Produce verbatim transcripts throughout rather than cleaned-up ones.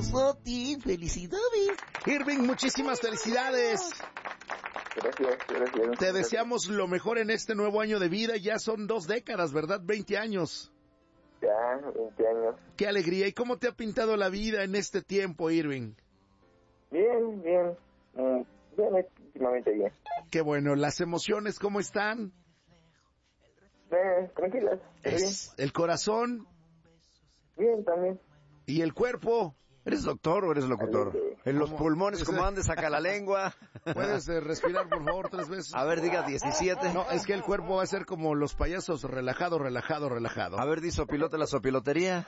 a ti. ¡Felicidades! Irving, muchísimas felicidades. Gracias, gracias. Te deseamos lo mejor en este nuevo año de vida. Ya son dos décadas, ¿verdad? veinte años. Ya, veinte años. ¡Qué alegría! ¿Y cómo te ha pintado la vida en este tiempo, Irving? Bien, bien. Mm, bien, últimamente bien. Qué bueno. ¿Las emociones cómo están? Eh, tranquilas. Es, ¿el corazón? Bien, también. ¿Y el cuerpo? ¿Eres doctor o eres locutor? En los ¿Cómo? pulmones, ¿cómo andes? Saca la lengua. ¿Puedes eh, respirar, por favor, tres veces? A ver, diga diecisiete. No, es que el cuerpo va a ser como los payasos, relajado, relajado, relajado. A ver, di sopilote la sopilotería.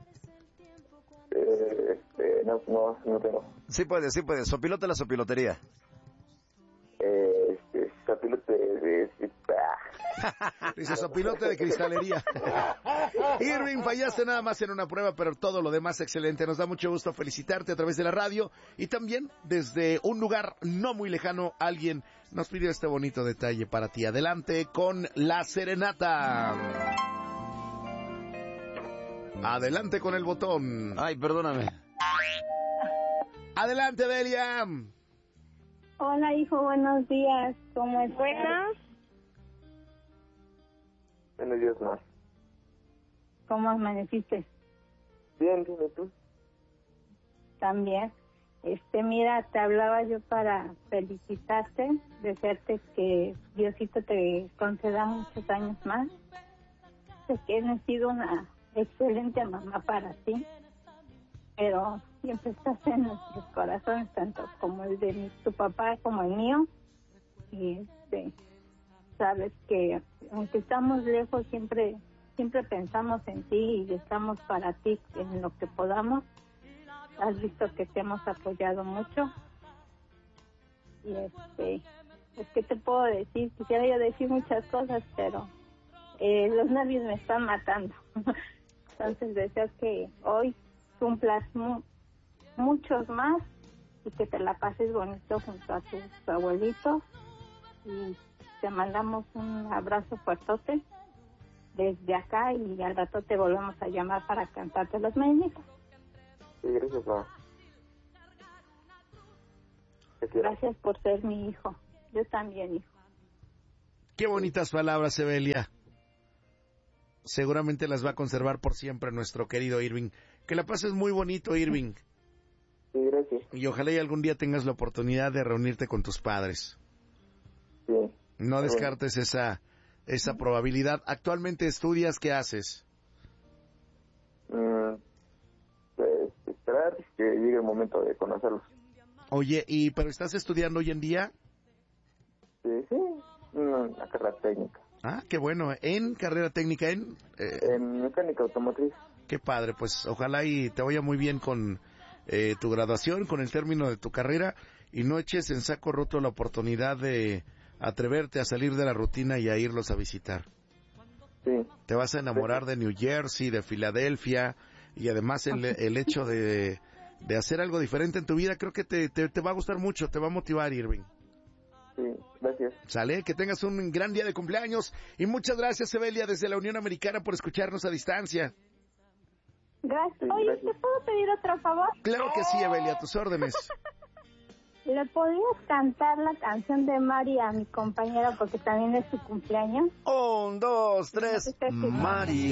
Eh, este, no, no, no tengo. Sí puedes, sí puedes. Sopilote la sopilotería. Eh, este, sopilote de... Dice sopilote de cristalería. Irving, fallaste nada más en una prueba, pero todo lo demás excelente. Nos da mucho gusto felicitarte a través de la radio y también desde un lugar no muy lejano. Alguien nos pidió este bonito detalle para ti. Adelante con la serenata. Adelante con el botón. Ay, perdóname. Adelante, Delia. Hola, hijo, buenos días. ¿Cómo estás? Buenas. Buenos días, más. ¿Cómo amaneciste? Bien, dime tú. También. Este, mira, te hablaba yo para felicitarte, desearte que Diosito te conceda muchos años más. Sé que he sido una excelente mamá para ti, pero siempre estás en nuestros corazones, tanto como el de mi, tu papá como el mío. Y este, sabes que aunque estamos lejos, siempre siempre pensamos en ti y estamos para ti en lo que podamos. Has visto que te hemos apoyado mucho. Y este, pues, ¿qué te puedo decir? Quisiera yo decir muchas cosas, pero eh, los nervios me están matando. Entonces deseo que hoy cumplas mu- muchos más y que te la pases bonito junto a tu, tu abuelito. Y te mandamos un abrazo fuertote desde acá y al rato te volvemos a llamar para cantarte las mañanitas. Sí, gracias, mamá. Gracias por ser mi hijo. Yo también, hijo. Qué bonitas palabras, Evelia. Seguramente las va a conservar por siempre nuestro querido Irving. Que la pases muy bonito, Irving. Sí, gracias. Y ojalá y algún día tengas la oportunidad de reunirte con tus padres. Sí. No descartes esa esa probabilidad. ¿Actualmente estudias? ¿Qué haces? Mm, pues esperar que llegue el momento de conocerlos. Oye, ¿y pero estás estudiando hoy en día? Sí, sí, una carrera técnica. Ah, qué bueno. ¿En carrera técnica? ¿En? Eh, En mecánica automotriz. Qué padre, pues ojalá y te vaya muy bien con eh, tu graduación, con el término de tu carrera y no eches en saco roto la oportunidad de atreverte a salir de la rutina y a irlos a visitar. Sí. Te vas a enamorar de New Jersey, de Filadelfia y además el, el hecho de, de hacer algo diferente en tu vida creo que te, te, te va a gustar mucho, te va a motivar, Irving. Sí, gracias. Sale, que tengas un gran día de cumpleaños y muchas gracias, Evelia, desde la Unión Americana por escucharnos a distancia. Gracias. Sí, Oye, gracias. ¿te puedo pedir otro favor? Claro que sí, Evelia, a tus órdenes. ¿Le podrías cantar la canción de Mari a mi compañera porque también es su cumpleaños? Un, dos, tres, Mari.